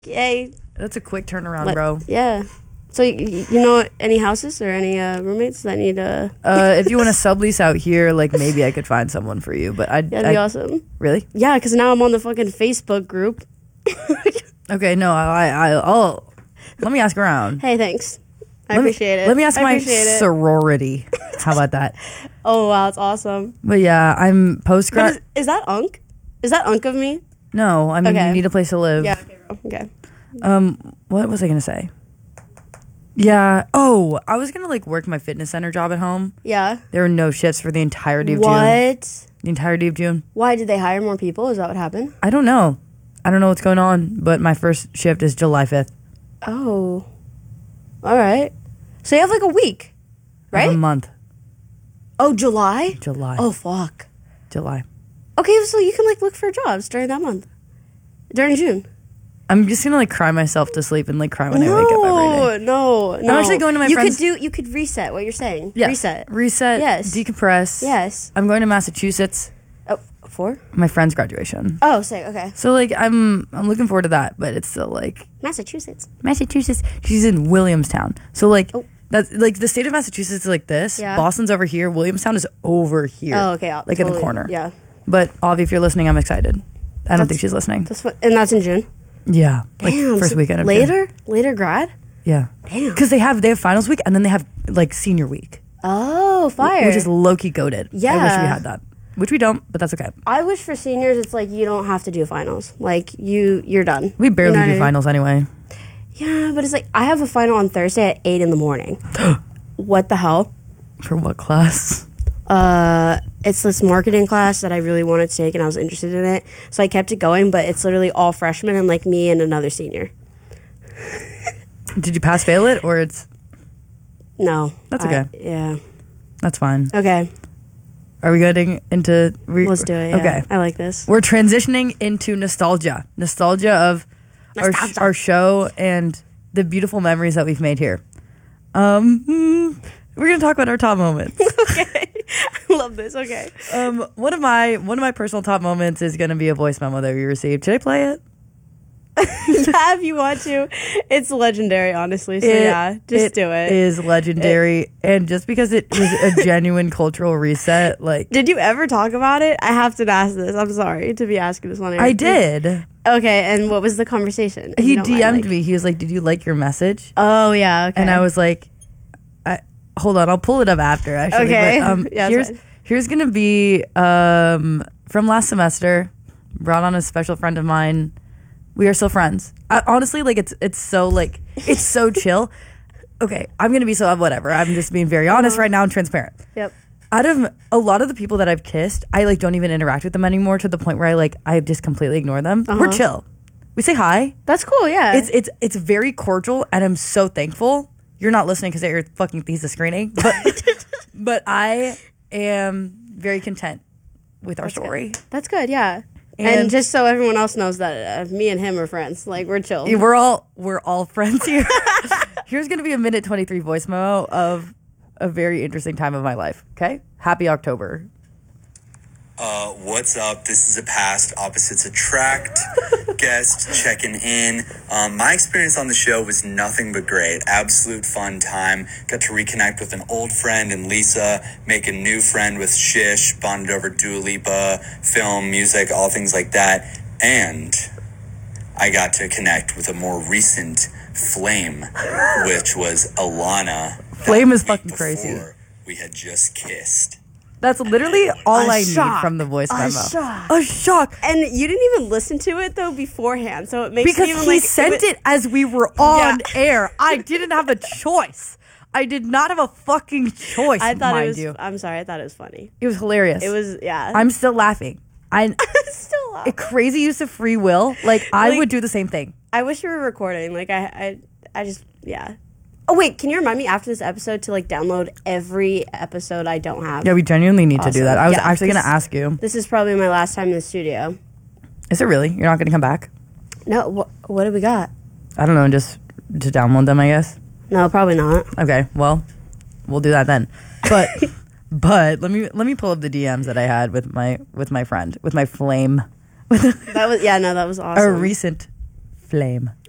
Yay. That's a quick turnaround, bro. Yeah. So you know any houses or any roommates that need if you want to sublease out here, like maybe I could find someone for you, but that'd be awesome. Really? Yeah, because now I'm on the fucking Facebook group. Okay, no, I'll let me ask around. Hey, thanks. I appreciate it. Let me ask my sorority. How about that? Oh wow, it's awesome. But yeah, I'm post-grad. Is that Unk? Is that Unk of me? No, I mean you need a place to live. Yeah. Okay. What was I gonna say? Yeah. Oh, I was gonna like work my fitness center job at home. Yeah. There were no shifts for the entirety of June. What? The entirety of June. Why did they hire more people? Is that what happened? I don't know. I don't know what's going on, but my first shift is July 5th. Oh. All right. So you have like a week, right? I have a month. Oh, July? July. Oh, fuck. July. Okay, so you can like look for jobs during that month. During June. I'm just gonna like cry myself to sleep and like cry when I wake up every day. No. I'm actually going to my friend's. You could reset what you're saying. Yeah. Reset. Yes. Decompress. Yes. I'm going to Massachusetts. Oh, for? My friend's graduation. Oh, say okay. So like I'm looking forward to that, but it's still like Massachusetts. She's in Williamstown. So like that's like the state of Massachusetts is like this. Yeah. Boston's over here. Williamstown is over here. Oh, okay. Like in the corner. Yeah. But Avi, if you're listening, I'm excited. I don't think she's listening. And that's in June. Yeah, like Damn, first weekend of June. June. Later grad. Yeah. Damn. Because they have finals week and then they have like senior week. Oh, fire. Which is low-key goated. Yeah. I wish we had that. Which we don't, but that's okay. I wish for seniors it's like you don't have to do finals. Like you're done. We barely do finals anyway. Yeah, but it's like I have a final on Thursday at 8 a.m. What the hell? For what class? It's this marketing class that I really wanted to take and I was interested in it. So I kept it going, but it's literally all freshmen and like me and another senior. Did you pass fail it or it's... No. That's okay. Yeah. That's fine. Okay. Are we getting into... Let's do it, yeah. Okay. I like this. We're transitioning into nostalgia. Nostalgia of our show and the beautiful memories that we've made here. We're going to talk about our top moments. Okay. I love this. Okay. One of my personal top moments is going to be a voice memo that we received. Should I play it? Yeah, if you want to. It's legendary, honestly. So just do it. It is legendary. And just because it was a genuine cultural reset, like... Did you ever talk about it? I have to ask this. I'm sorry to be asking this one. I did. Okay, and what was the conversation? He DM'd me. He was like, did you like your message? Oh, yeah, okay. And I was like... Hold on, I'll pull it up after, actually. Okay. But, here's going to be from last semester. Brought on a special friend of mine. We are still friends. Honestly, like, it's so, like, it's so chill. Okay, I'm going to be so whatever. I'm just being very honest right now and transparent. Yep. Out of a lot of the people that I've kissed, I, like, don't even interact with them anymore to the point where I just completely ignore them. We're chill. We say hi. That's cool, yeah. It's very cordial, and I'm so thankful. You're not listening because you're fucking thesis screening, but I am very content with our story. Good. That's good, yeah. And just so everyone else knows that me and him are friends. Like, we're chill. We're all friends here. Here's going to be a minute 23 voice memo of a very interesting time of my life. Okay? Happy October. What's up? This is a past opposites attract guest checking in. My experience on the show was nothing but great. Absolute fun time. Got to reconnect with an old friend in Lisa, make a new friend with Shish, bonded over Dua Lipa, film, music, all things like that. And I got to connect with a more recent flame, which was Alana. Flame is fucking crazy. We had just kissed. That's literally all I need from the voice memo. A shock. And you didn't even listen to it, though, beforehand. So it makes because me even he sent it as we were on air. I didn't have a choice. I did not have a fucking choice, I thought mind it was, you. I'm sorry. I thought it was funny. It was hilarious. It was, yeah. I'm still laughing. I'm still laughing. A crazy use of free will. Like, I would do the same thing. I wish you were recording. Like, I just, yeah. Oh, wait, can you remind me after this episode to, like, download every episode I don't have? Yeah, we genuinely need to do that. I was actually going to ask you. This is probably my last time in the studio. Is it really? You're not going to come back? No, what do we got? I don't know, just to download them, I guess. No, probably not. Okay, well, we'll do that then. But let me pull up the DMs that I had with my friend, with my flame. That was awesome. A recent flame.